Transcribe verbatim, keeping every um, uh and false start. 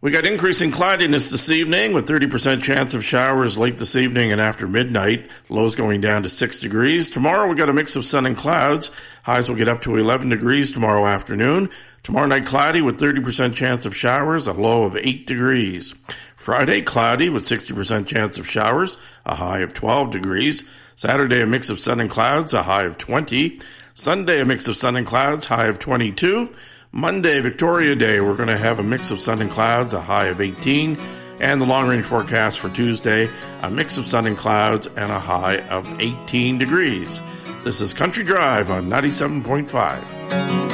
We got increasing cloudiness this evening with thirty percent chance of showers late this evening and after midnight. Lows going down to six degrees. Tomorrow we got a mix of sun and clouds. Highs will get up to eleven degrees tomorrow afternoon. Tomorrow night cloudy with thirty percent chance of showers, a low of eight degrees. Friday cloudy with sixty percent chance of showers, a high of twelve degrees. Saturday a mix of sun and clouds, a high of twenty. Sunday a mix of sun and clouds, high of twenty-two. Monday, Victoria Day, we're going to have a mix of sun and clouds, a high of eighteen. And the long-range forecast for Tuesday, a mix of sun and clouds and a high of eighteen degrees. This is Country Drive on ninety-seven point five.